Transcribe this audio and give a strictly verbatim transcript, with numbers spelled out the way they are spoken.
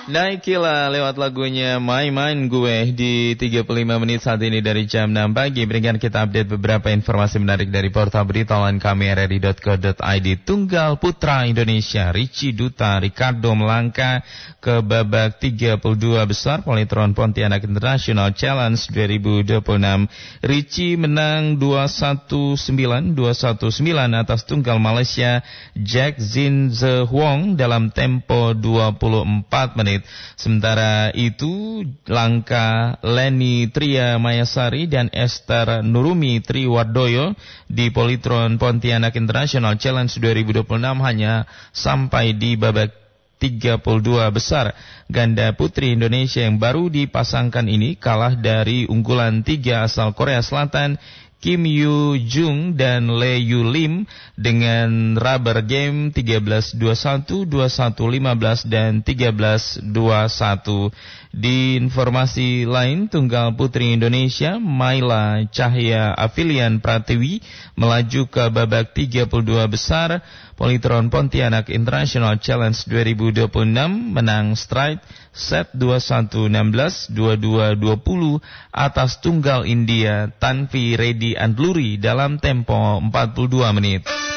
Naikila lewat lagunya Main-Main Gue di tiga puluh lima menit saat ini dari jam enam pagi. Berikan kita update beberapa informasi menarik dari portal berita online kami r r i dot co dot i d. Tunggal putra Indonesia Richie Duta Ricardo melangkah ke babak tiga puluh dua besar Polytron Pontianak International Challenge dua ribu dua puluh enam. Richie menang dua satu sembilan, dua satu sembilan atas tunggal Malaysia Jack Zin Ze Huang dalam tempo dua puluh empat menit. Sementara itu, langkah Leni Tria Mayasari dan Esther Nurumi Triwardoyo di Polytron Pontianak International Challenge dua ribu dua puluh enam hanya sampai di babak tiga puluh dua besar. Ganda putri Indonesia yang baru dipasangkan ini kalah dari unggulan tiga asal Korea Selatan Kim Yoo Jung dan Lee Yu Lim dengan rubber game tiga belas dua puluh satu, dua puluh satu lima belas dan tiga belas dua puluh satu. Di informasi lain, tunggal putri Indonesia Maila Cahya Afilian Pratiwi melaju ke babak tiga puluh dua besar Polytron Pontianak International Challenge dua ribu dua puluh enam, menang straight set dua puluh satu enam belas, dua puluh dua dua puluh atas tunggal India Tanvi Reddy Andluri dalam tempo empat puluh dua menit.